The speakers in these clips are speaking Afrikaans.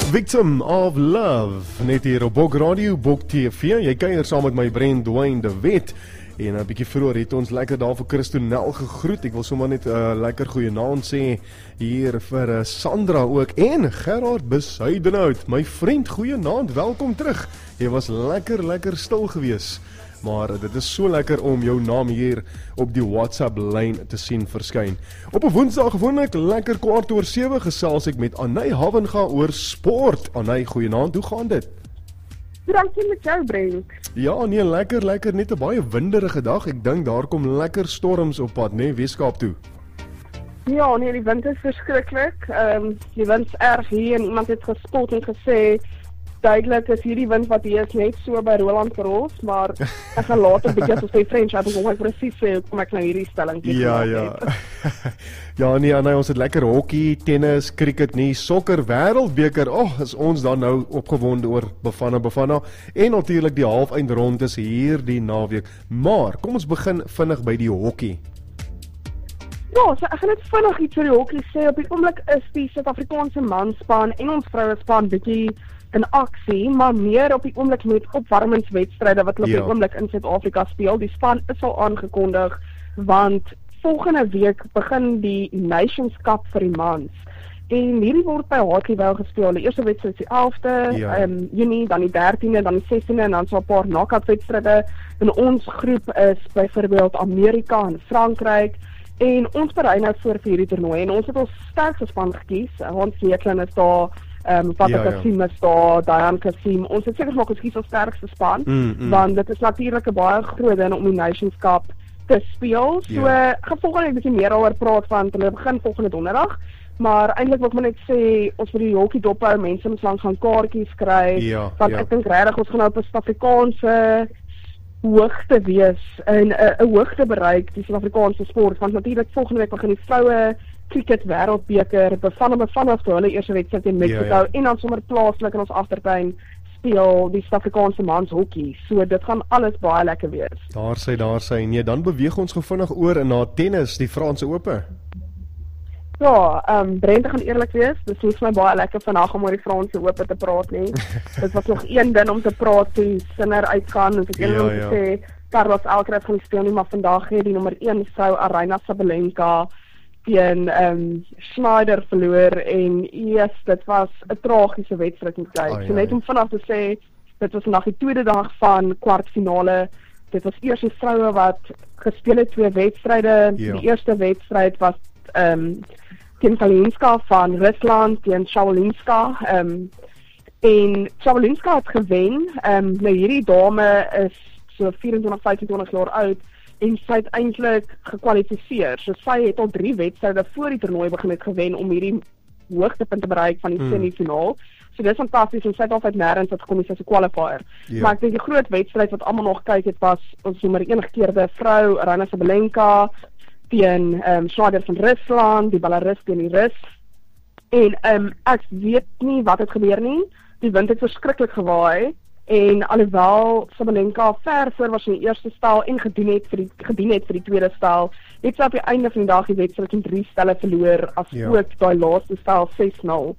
Victim of Love, net hier op Bok Radio, Bok TV. Jy kuier saam met my Brent Dwayne de Wet. En 'n bietjie vroeër het ons lekker daar vir Christonel gegroet. Ek wil sommer net 'n lekker goeienaand sê hier vir Sandra ook en Gerard Besuidenhout. My vriend, goeienaand, welkom terug. Jy was lekker stil gewees. Maar dit is so lekker om jou naam hier op die WhatsApp lyn te sien verskyn. Op 'n Woensdag gewoonlik lekker 6:15 gesels ek met Anay Havenga oor sport. Anay, goeienaand, hoe gaan dit? Dankie met jou, Brent. Ja, nee, lekker, net 'n baie winderige dag. Ek dink daar kom lekker storms op pad, né, Weskaap toe. Ja, nee, die wind is verskriklik. Die wind is erg hier en iemand het gespot en gesê duidelik is hierdie wind wat hier is net so by Roland Garros, maar ek gaan later bietjie as sy French het kom ek presies sê kom ek nou hierdie stelling Ja. Ja, nee, Anay, ons het lekker hokkie, tennis, cricket nie, sokker, wêreldbeker. Is ons dan nou opgewonde oor Bafana en natuurlik die halfeindronde is hierdie naweek. Maar kom ons begin vinnig by die hokkie. Ja, so ek gaan net vinnig iets oor die hokkie sê. Op die oomblik is die Suid-Afrikaanse manspan en ons vrouespan bietjie in aksie, maar meer op die oomblik met opwarmingswedstryde wat hulle op die oomblik in Suid-Afrika speel. Die span is al aangekondig, want volgende week begin die Nations Cup vir die mans. En hierdie word by Hartleyville gespeel. Die eerste wedstryd is die 11de Junie, dan die 13de, dan die 16de en dan so 'n paar knock-out wedstryde. En ons groep is byvoorbeeld Amerika en Frankryk. En ons berei nou voor vir hierdie toernooi en ons het ons sterkste span gekies. Hans Seeklin is daar, Kasim is daar, Diane Kasim. Ons het seker gemaak ons kies ons sterkste span, want dit is natuurlik 'n baie groot ding om die Nations Cup te speel. So gaan volgende week bietjie meer daaroor praat, want hulle begin volgende donderdag. Maar eintlik wil ek maar net sê, ons moet die hokkie dophou, mense moet lank gaan kaartjies kry, want ek dink regtig ons gaan nou op 'n Suid-Afrikaanse hoogte wees en 'n hoogte bereik die Suid-Afrikaanse sport, want natuurlik volgende week begin die vroue cricket wêreldbeker, vanaf toe hulle eerste wedstryd in Mexico en dan sommer plaaslik in ons agtertuin speel die Suid-Afrikaanse mans hokkie. So dit gaan alles baie lekker wees. Daar sy. Nee, dan beweeg ons vinnig oor na tennis, die Franse Ope. Ja, Brent, gaan eerlik wees, dit is my baie lekker vandag om oor die Franse Ope te praat nie. Dit was nog een ding om te praat toe Sinner uitgaan, en ek wil sê Carlos Alcaraz gaan speel nie, maar vandag het die nommer 1 vrou Aryna Sabalenka teen Schneider verloor en dit was 'n tragiese wedstryd met tyd. So net om vanaf te sê, dit was vandag die tweede dag van kwartfinale. Dit was eers die vroue wat gespeel het 2 wedstryde. Die eerste wedstryd was teen Kalinska van Rusland teen Shaolinska. En Shaolinska het gewen. Nou hierdie dame is so 24-25 jaar oud en sy het eintlik gekwalifiseer. So sy het al 3 wedstryde voor die toernooi begin het gewen om hierdie hoogtepunt te bereik van die semifinaal. So dit is fantasties en sy het altyd nêrens wat gekom het as 'n qualifier. Maar ek dink die groot wedstryd wat almal nog kyk het was ons nommer 1 gekeerde vrou Aryna Sabalenka teen Schneider van Rusland, die Belarus teen die Rus. En ek weet nie wat het gebeur nie. Die wind het verskriklik gewaai en alhoewel Sabalenka ver voor was in die eerste stel en gedien het vir die tweede stel, het sy op die einde van die dag die wedstryd in 3 stelle verloor, as ook daai laaste stel 6-0.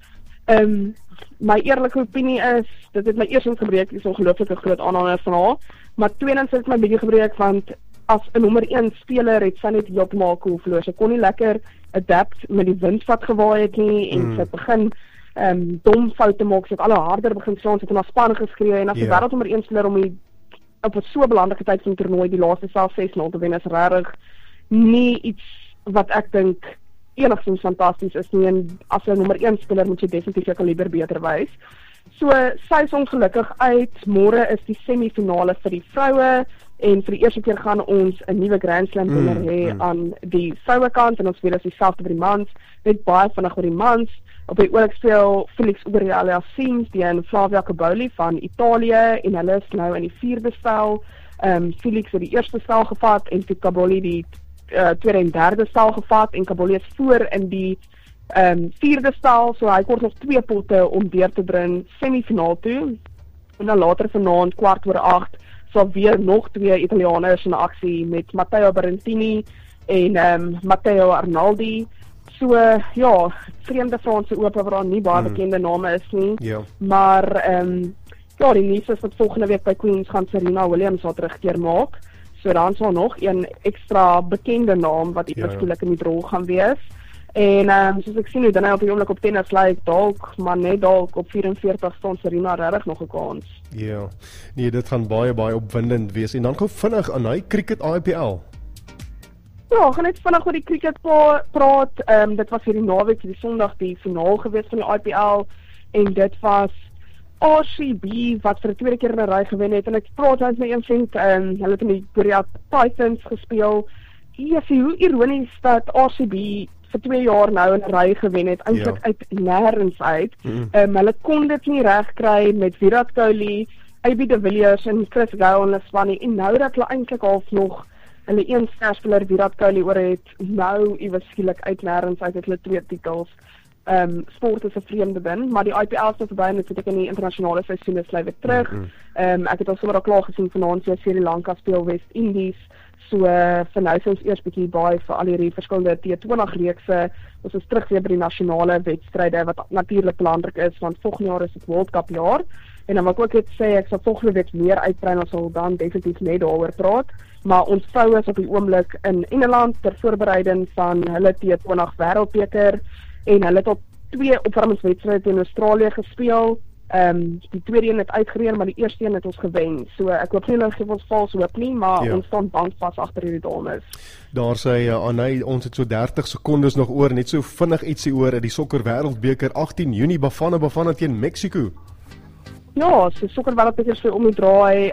My eerlike opinie is, dit het my eerstens gebreek, dis 'n ongelooflike groot aanhanger van haar, maar tweedens het my bietjie gebreek, want as 'n nommer 1 speler het sy net heeltemal cool verloor. Sy kon nie lekker adapt met die wind wat gewaai het nie en sy begin dom foute maak, sy het al harder begin slaan, sy het in haar span geskree en as die wêreldnommer 1 speler om op 'n so belangrike tyd van die toernooi die laaste self 6-0 te wen is regtig nie iets wat ek dink enigstens fantasties is nie, en as 'n nommer 1 speler moet jy definitief jou kaliber beter wys. So sy is ongelukkig uit. Môre is die semifinale vir die vroue en vir die eerste keer gaan ons 'n nuwe Grand Slam wenner hê aan die vroue kant en ons weer as dieselfde vir die mans. Net baie vinnig oor die mans. Op die oomblik speel Felix Auger-Aliassime teen Flavia Cobolli van Italië en hulle is nou in die 4de stel. Felix het die eerste stel gevat en Cobolli die tweede en derde stel gevat en Cobolli is voor in die 4de stel, so hy kort nog 2 potte om deur te bring semifinaal toe. En dan later vanaand 7:15 sal weer nog 2 Italianers in aksie met Matteo Berrettini en Matteo Arnaldi. So ja, vreemde Franse oop waar daar nie baie bekende name is nie. Ja. Maar ja, die nuus is dat volgende week by Queens gaan Serena Williams haar terugkeer maak. So dan sal nog een ekstra bekende naam wat skielik in die rol gaan wees. En soos ek sien hoe dan op die oomblik op tennis lyk, dalk, maar net dalk op 44 staan Serena regtig nog 'n kans. Ja. Nee, dit gaan baie opwindend wees. En dan gou vinnig aan hy cricket IPL. Ja, gaan net vinnig oor die cricket praat. Dit was hierdie naweek, die Sondag, die finaal gewees van die IPL en dit was RCB wat vir die tweede keer in 'n ry gewen het en ek praat met my een vriend, hulle het in die Gujarat Titans gespeel. Hoe ironies dat RCB vir 2 jaar nou in 'n ry gewen het, eintlik uit nêrens uit. Hulle kon dit nie reg kry met Virat Kohli, AB de Villiers en Chris Gayle in hulle span nie. En nou dat hulle eintlik half nog hulle een sterspeler Virat Kohli oor het, nou iewers skielik uit nêrens uit het hulle 2 titels. Sport is 'n vreemde ding, maar die IPL is verby en dit sit ek in die internasionale seisoen is weer terug. Ek het al sommer al klaar gesien vanaand Sri Lanka speel West-Indies. So vir nou is ons eers bietjie baie vir al hierdie verskillende T20 reekse. Ons is terug weer by die nasionale wedstryde wat natuurlik belangrik is want volgende jaar is dit World Cup jaar. En dan wil ek ook net sê ek sal volgende week meer uitbrei en ons sal dan definitief net daaroor praat. Maar ons vroue is op die oomblik in Engeland ter voorbereiding van hulle T20 wêreldbeker en hulle het op 2 opwarmingswedstryde teen Australië gespeel. Die tweede een het uitgereën, maar die eerste een het ons gewen. So ek hoop nie hulle gee ons vals hoop nie, maar ons staan bankvas agter hierdie dames. Daar sê Anay, ons het so 30 sekondes nog oor, net so vinnig ietsie oor die sokker wêreldbeker 18 Junie Bafana teen Mexico. Ja, so sokker wêreldbeker is om die draai.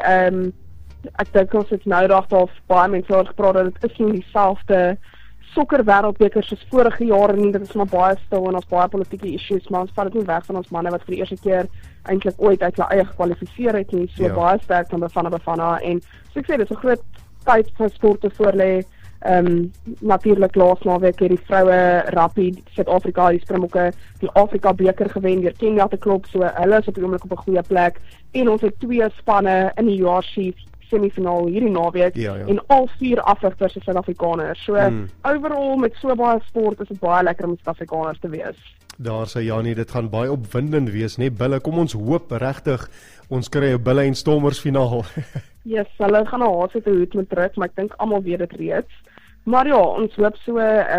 Ek dink ons het nou daar baie mense oor gepraat dat dit is nie dieselfde sokker wêreldbeker soos vorige jare nie, dit is maar baie stil en ons baie politieke issues, maar ons vat dit nie weg van ons manne wat vir die eerste keer eintlik ooit uit hulle eie gekwalifiseer het nie, so baie sterk van Bafana en so ek sê, dit is 'n groot tyd vir sport te voorlê. Natuurlik laas naweek het die vroue rugby Suid-Afrika die Springbokke die Afrika beker gewen deur Kenia te klop, so hulle is op die oomblik op 'n goeie plek en ons het 2 spanne in die URC semifinaal hierdie naweek en al 4 afrigters is Suid-Afrikaners. So overall met so baie sport is dit baie lekker om Suid-Afrikaners te wees. Daar sê Janie, dit gaan baie opwindend wees, né? Bulle, kom ons hoop regtig ons kry 'n Bulle en Stormers finaal. Yes, hulle gaan nou haas uit 'n hoed met druk, maar ek dink almal weet dit reeds. Maar ja, ons hoop so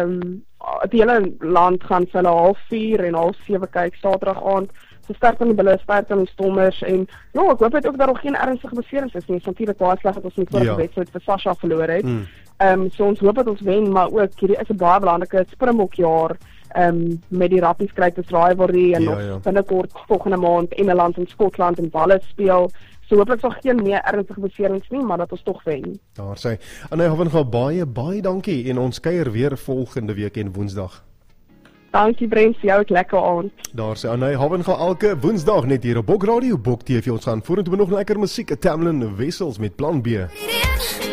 die hele land gaan vir hulle 6:30 en 6:30 kyk Saterdag aand. So sterk aan die Bulle, sterk aan die Stormers en ja, ek hoop ook dat daar geen ernstige beserings is nie. Dit is natuurlik baie sleg dat ons nie vorige wedstryd vir Sasha verloor het. So ons hoop dat ons wen, maar ook hierdie is 'n baie belangrike Springbokjaar met die Rappies Kruiters rivalry en nog binnekort volgende maand Engeland en Skotland en Wales speel. So hooplik sal geen meer ernstige beserings nie, maar dat ons tog wen. Daar sê Anay Havenga baie dankie en ons kuier weer volgende week en Woensdag. Dankie Brent, vir jou 'n lekker aand. Daar sê Anay Havenga elke Woensdag net hier op Bok Radio, Bok TV. Ons gaan vorentoe nog lekker musiek, Tamlin Wessels met Plan B.